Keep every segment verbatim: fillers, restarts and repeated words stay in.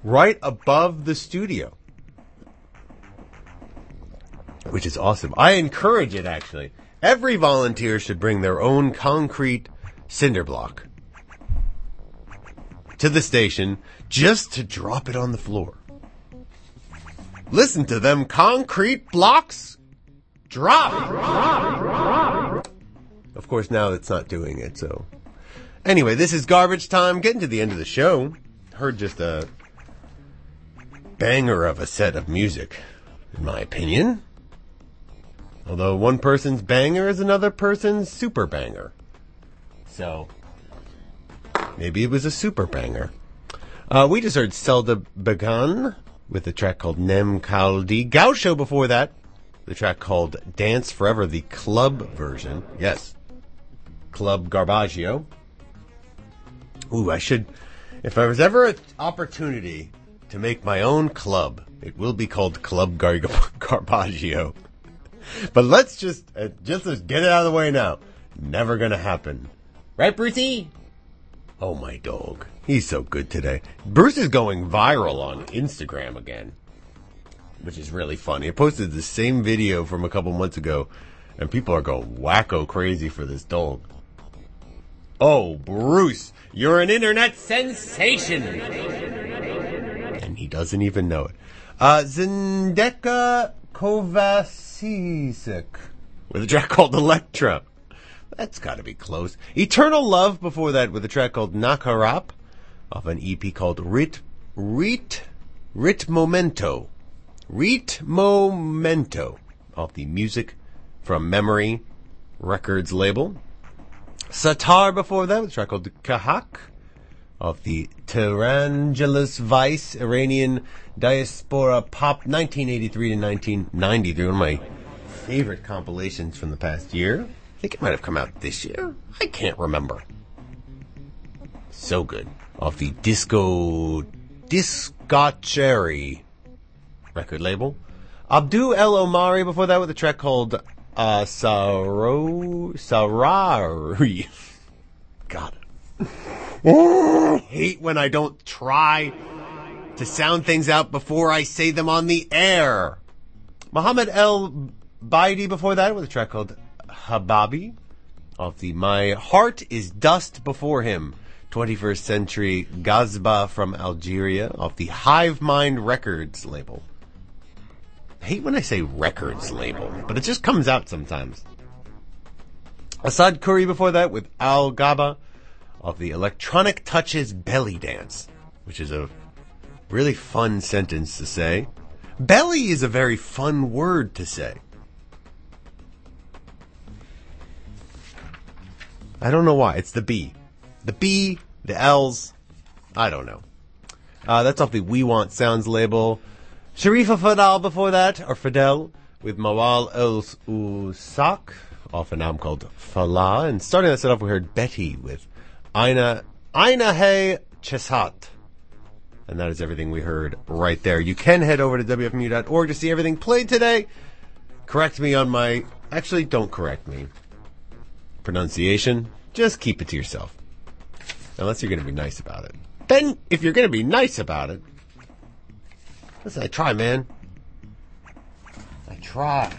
right above the studio, which is awesome. I encourage it, actually. Every volunteer should bring their own concrete cinder block to the station just to drop it on the floor. Listen to them concrete blocks drop. Of course, now it's not doing it, so. Anyway, this is Garbage Time. Getting to the end of the show. Heard just a banger of a set of music, in my opinion. Although one person's banger is another person's super banger. So, maybe it was a super banger. Uh, we just heard Zelda Began with a track called Nem Kaldi. Gaucho before that, the track called Dance Forever, the club version. Yes, Club Garbaggio. Ooh, I should, if there was ever an opportunity to make my own club, it will be called Club Gar- Garbaggio. But let's just, uh, just let's get it out of the way now. Never gonna happen. Right, Brucey? Oh, my dog. He's so good today. Bruce is going viral on Instagram again, which is really funny. I posted the same video from a couple months ago, and people are going wacko crazy for this dog. Oh, Bruce, you're an internet sensation. And he doesn't even know it. Uh, Zendeka Kovacic with a track called Electra. That's got to be close. Eternal Love before that with a track called Nakarap off an E P called Rit Rit Ritmomento. Ritmomento off the Music from Memory Records label. Satar before that with a track called Kahak off the Tarangelus Vice Iranian Diaspora Pop nineteen eighty-three to nineteen ninety-three. One of my favorite compilations from the past year. I think it might have come out this year. I can't remember. So good. Off the Disco Discotchery record label. Abdul El Omari before that with a track called uh, Saro Sarari. God. I hate when I don't try to sound things out before I say them on the air. Muhammad El Baidi before that with a track called Hababi off the My Heart is Dust before him twenty-first Century Gazba from Algeria off the Hive Mind Records label. I hate when I say records label, but it just comes out sometimes. Asad Khoury before that with Al Gaba off the Electronic Touches Belly Dance, which is a really fun sentence to say. Belly is a very fun word to say. I don't know why. It's the B. The B, the L's, I don't know. Uh, that's off the We Want Sounds label. Sharifa Fadal before that, or Fidel, with Mawal El Usak, off an album called Falah. And starting that set off, we heard Betty with Aina, Aina Hey Chesat. And that is everything we heard right there. You can head over to W F M U dot org to see everything played today. Correct me on my, actually don't correct me. Pronunciation, just keep it to yourself. Unless you're going to be nice about it. Then, if you're going to be nice about it, listen, I try, man. I try.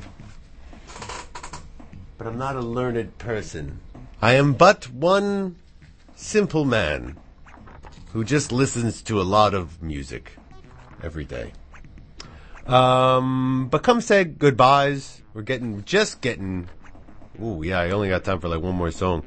But I'm not a learned person. I am but one simple man who just listens to a lot of music every day. Um, but come say goodbyes. We're getting, just getting... Ooh, yeah, I only got time for like one more song.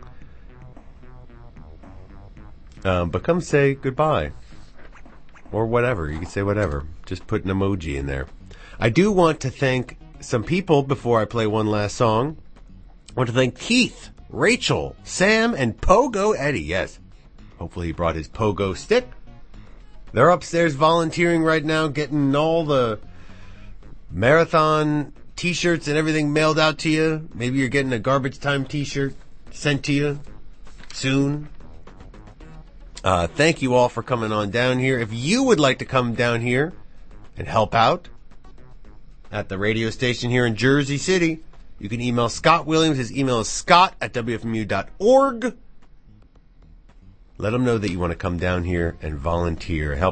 Um, but come say goodbye. Or whatever. You can say whatever. Just put an emoji in there. I do want to thank some people before I play one last song. I want to thank Keith, Rachel, Sam, and Pogo Eddie. Yes. Hopefully he brought his Pogo stick. They're upstairs volunteering right now, getting all the marathon t-shirts and everything mailed out to you. Maybe you're getting a Garbage Time t-shirt sent to you soon. Uh, thank you all for coming on down here. If you would like to come down here and help out at the radio station here in Jersey City, you can email Scott Williams. His email is scott at W F M U dot org. Let him know that you want to come down here and volunteer. Help